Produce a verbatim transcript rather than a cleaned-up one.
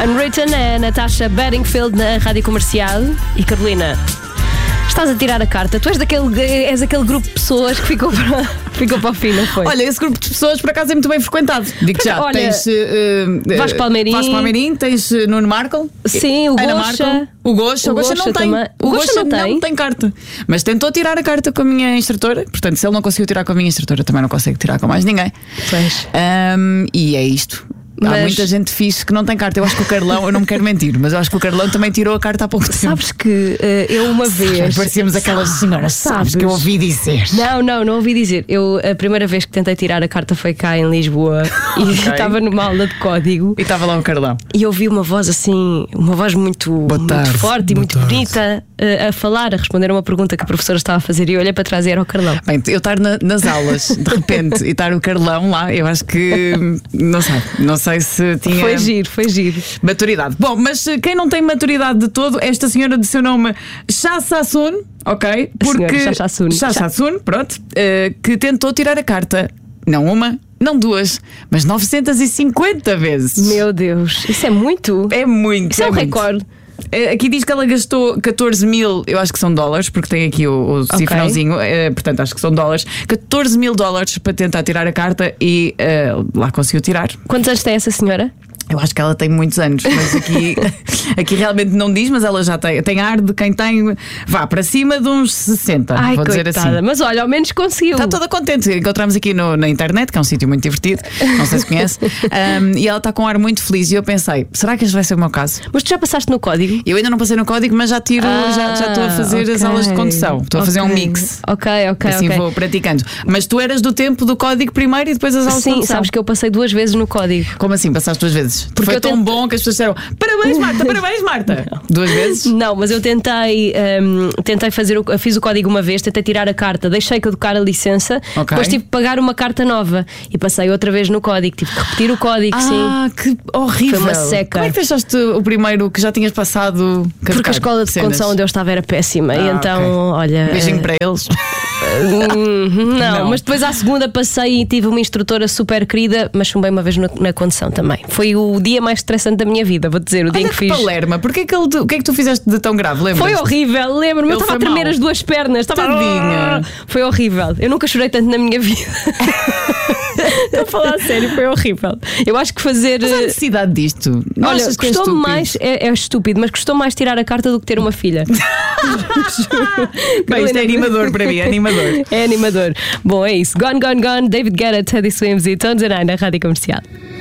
Unwritten é Natasha Bedingfield na Rádio Comercial. E Carolina, estás a tirar a carta. Tu és daquele, és aquele grupo de pessoas que ficou para, ficou para o fim, não foi? Olha, esse grupo de pessoas por acaso é muito bem frequentado. Digo já, olha, tens uh, Vasco Palmeirim, Vasco Palmeirim, tens uh, Nuno Marco, sim, o Ana Goxa, Marco, o Goxa, o Goxa não tem, o Goxa não tem. não tem carta, mas tentou tirar a carta com a minha instrutora. Portanto, se ele não conseguiu tirar com a minha instrutora, também não consegue tirar com mais ninguém. Pois. Um, e é isto. Há Mas... muita gente fixe que não tem carta. Eu acho que o Carlão, eu não me quero mentir, mas eu acho que o Carlão também tirou a carta há pouco tempo. Sabes que uh, eu uma vez parecíamos aquelas senhoras, sabes, que eu ouvi dizer. Não, não, não ouvi dizer. Eu a primeira vez que tentei tirar a carta foi cá em Lisboa. E estava numa aula de código. E estava lá o Carlão. E ouvi uma voz assim, uma voz muito, muito forte e muito tarde. bonita uh, a falar, a responder a uma pergunta que a professora estava a fazer. E eu olhei para trás e era o Carlão. Bem, eu estar na, nas aulas de repente e estar o Carlão lá, eu acho que não sei, não sei se tinha. Foi giro, foi giro. Maturidade. Bom, mas quem não tem maturidade de todo, esta senhora de seu nome Shashasun, ok? Porque Shashasun, Shashasun, pronto, uh, que tentou tirar a carta, não uma, não duas, mas novecentas e cinquenta vezes. Meu Deus, isso é muito? É muito. Isso é, é um muito. recorde. Aqui diz que ela gastou catorze mil, eu acho que são dólares, porque tem aqui o, o okay. cifrãozinho, eh, portanto acho que são dólares. catorze mil dólares para tentar tirar a carta e eh, lá conseguiu tirar. Quantos anos tem essa senhora? Eu acho que ela tem muitos anos, mas aqui, aqui realmente não diz, mas ela já tem, tem ar de quem tem, vá para cima de uns sessenta. Ai, vou coitada, dizer assim. Mas olha, ao menos conseguiu. Está toda contente. Encontramos aqui no, na internet, que é um sítio muito divertido, não sei se conhece, um, e ela está com um ar muito feliz. E eu pensei, será que este vai ser o meu caso? Mas tu já passaste no código? Eu ainda não passei no código, mas já tiro, ah, já, já estou a fazer okay. as aulas de condução. Estou a fazer okay. um mix. Ok, ok. Assim okay. vou praticando. Mas tu eras do tempo do código primeiro e depois as aulas Sim, de condução. Sim, sabes que eu passei duas vezes no código. Como assim passaste duas vezes? Porque foi eu tão tento... bom que as pessoas disseram parabéns Marta, parabéns Marta. Não. Duas vezes? Não, mas eu tentei um, Tentei fazer, o, fiz o código uma vez, tentei tirar a carta, deixei caducar a licença, okay. depois tive que pagar uma carta nova e passei outra vez no código, tive que repetir o código. Ah, sim. Ah, que horrível. Foi uma seca. Como é que deixaste o primeiro que já tinhas passado caducar? Porque a escola de cenas. condução onde eu estava era péssima. Ah, e então, okay. olha. Beijinho uh... para eles. não, não, mas depois à segunda passei e tive uma instrutora super querida, mas chumbei uma vez na, na condução também. Foi o dia mais estressante da minha vida, vou dizer, o dia olha em que, que fiz. Palerma, porque é que ele, o que é que tu fizeste de tão grave? Lembras? Foi horrível, lembro-me. Eu estava a tremer mal. as duas pernas, estava Tadinha. Foi horrível. Eu nunca chorei tanto na minha vida. Estou a falar a sério, foi horrível. Eu acho que fazer. Mas há necessidade disto? Não olha, custou é mais, é, é estúpido, mas custou mais tirar a carta do que ter uma filha. Bem, isto é animador para mim, é animador. É animador. Bom, é isso. Gone, Gone, Gone, David Guetta, Teddy Swims e Tones and I na Rádio Comercial.